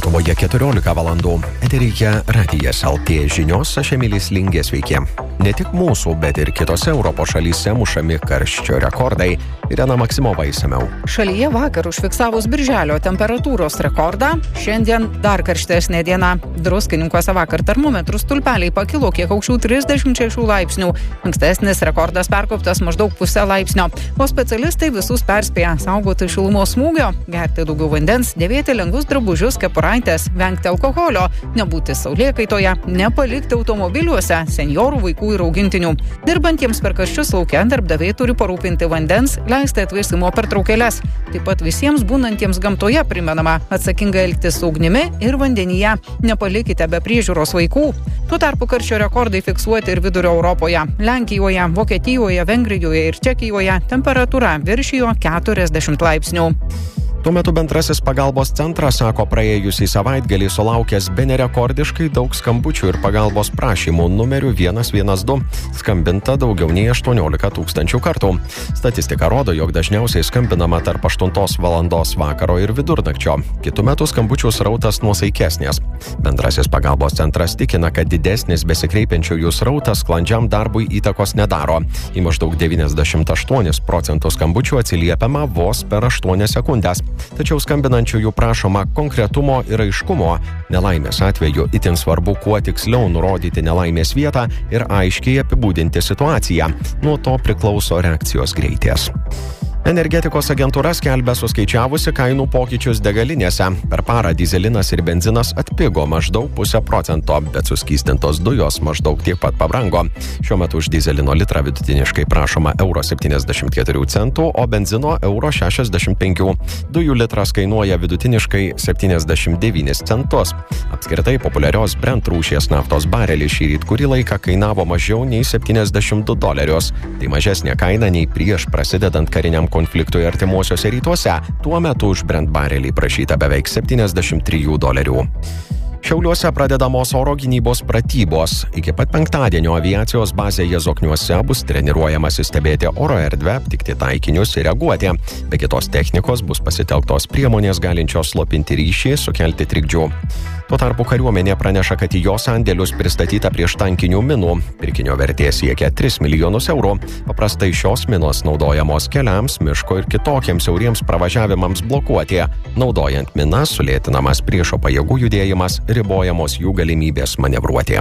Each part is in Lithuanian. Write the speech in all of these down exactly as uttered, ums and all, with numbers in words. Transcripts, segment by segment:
Lietuvoje keturiolika valandų. Eteryje Radijas L T žinios, aš Emilis Lingė, sveiki. Ne tik mūsų, bet ir kitose Europos šalyse mušami karščio rekordai. Irena Maksimova išsamiau. Šalyje vakar užfiksavus birželio temperatūros rekordą, šiandien dar karštesnė diena. Druskininkuose vakar termometrų stulpeliai pakilo kiek aukščiau trisdešimt šešių laipsnių. Ankstesnis rekordas perkoptas maždaug pusę laipsnio. O specialistai visus perspėja saugoti šilumos smūgio, gerti daugiau vandens, dėvėti lengvus drabužius, kepuraitės, vengti alkoholio, nebūti saulėkaitoje, nepalikti automobiliuose, senjorų, vaikų ir augintinių. Dirbantiems per karščius lauke darbdaviai turi parūpinti vandens, leisti atvėsimo pertraukėles. Taip pat visiems būnantiems gamtoje primenama atsakingai elgtis su ugnimi ir vandenyje. Nepalikite be priežiūros vaikų. Tuo tarpu karščio rekordai fiksuoti ir Vidurio Europoje. Lenkijoje, Vokietijoje, Vengrijoje ir Čekijoje temperatūra viršijo keturiasdešimt laipsnių. Tuo metu bendrasis pagalbos centras sako praėjusį savaitgalį sulaukęs bene rekordiškai daug skambučių ir pagalbos prašymų numeriu vienas vienas du. Skambinta daugiau nei aštuoniolika tūkstančių kartų. Statistika rodo, jog dažniausiai skambinama tarp aštuntos valandos vakaro ir vidurnakčio. Kitų metų skambučių srautas nuosaikesnės. Bendrasis pagalbos centras tikina, kad didesnis besikreipiančiųjų srautas sklandžiam darbui įtakos nedaro. Į maždaug devyniasdešimt aštuonis procentus skambučių atsiliepiama vos per aštuonias sekundės. Tačiau skambinančiųjų prašoma konkretumo ir aiškumo. Nelaimės atveju itin svarbu kuo tiksliau nurodyti nelaimės vietą ir aiškiai apibūdinti situaciją. Nuo to priklauso reakcijos greitis. Energetikos agentūra skelbia suskaičiavusi kainų pokyčius degalinėse. Per parą dyzelinas ir benzinas atpigo maždaug pusę procento, bet suskystintos dujos maždaug tiek pat pabrango. Šiuo metu už dyzelino litrą vidutiniškai prašoma euro septyniasdešimt keturių centų, o benzino euro šešiasdešimt penkių. Dujų litras kainuoja vidutiniškai septyniasdešimt devynis centus. Apskritai populiarios Brent rūšies naftos barelis šįryt kurį laiką kainavo mažiau nei septyniasdešimt du dolerius. Tai mažesnė kaina nei prieš prasidedant kariniam konfliktui artimuosiuose rytuose. Tuo metu už Brent barelį prašyta beveik septyniasdešimt trijų dolerių. Šiauliuose pradedamos oro gynybos pratybos. Iki pat penktadienio aviacijos bazėje Zokniuose bus treniruojamasi stebėti oro erdvę, aptikti taikinius ir reaguoti. Be kitos technikos bus pasitelktos priemonės galinčios slopinti ryšį, sukelti trikdžių. Tuo tarpu kariuomenė praneša, kad į jos sandėlius pristatyta prieštankinių minų. Pirkinio vertė siekia tris milijonus eurų. Paprastai šios minos naudojamos keliams, miško ir kitokiems siauriems pravažiavimams blokuoti. Naudojant minas sulėtinamas priešo pajėgų judėjimas, ribojamos jų galimybės manevruoti.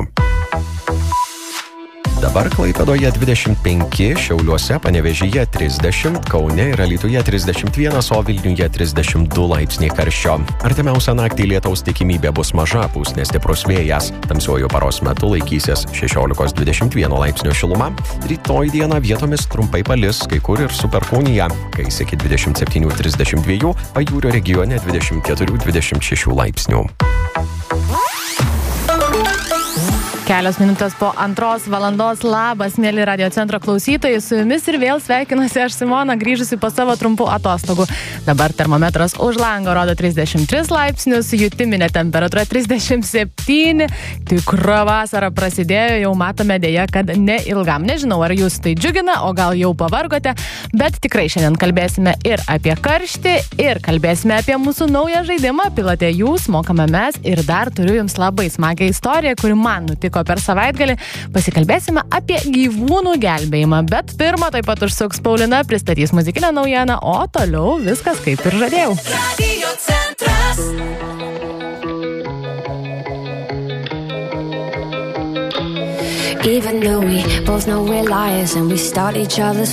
Dabar Klaipėdoje dvidešimt penki, Šiauliuose, Panevėžyje trisdešimt, Kaune ir Alytuje trisdešimt vienas, o Vilniuje trisdešimt du laipsniai karščio. Artimiausią naktį lietaus tikimybė bus maža, pūs nestiprus vėjas. Tamsiuoju paros metu laikysis šešiolika dvidešimt vienas laipsnių šiluma. Rytoj dieną vietomis trumpai palis, kai kur ir su perkūnija. Kais iki dvidešimt septynių trisdešimt dviejų, pajūrio regione dvidešimt keturių dvidešimt šešių laipsnių. Kelios minutės po antros valandos. Labas, mėly Radio Centro klausytojai, su jumis ir vėl sveikinuosi aš, Simona, grįžusi po savo trumpų atostogų. Dabar termometras už lango rodo trisdešimt tris laipsnius, jutiminė temperatūra trisdešimt septyni. Tikra vasara prasidėjo, jau matome dėja, kad neilgam. Nežinau, ar jūs tai džiugina, o gal jau pavargote, bet tikrai šiandien kalbėsime ir apie karštį, ir kalbėsime apie mūsų naują žaidimą. Pilate jūs, mokame mes, ir dar turiu jums labai smagią istoriją, kuri man nutiko per savaitgalį. Pasikalbėsime apie gyvūnų gelbėjimą, bet pirmą taip pat užsuks Paulina, pristatys muzikinę naujieną, o toliau viskas kaip ir žadėjau. Radio Centras. Even though we both know we're liars and we start each other's